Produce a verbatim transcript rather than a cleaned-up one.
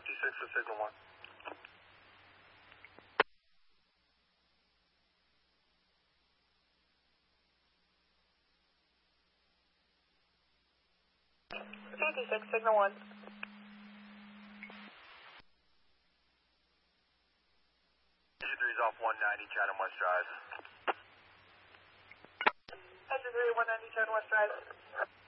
fifty-six to signal one. fifty-six, signal one. three is off one ninety, Chatham West Drive. Engine three, one ninety, Chatham West Drive.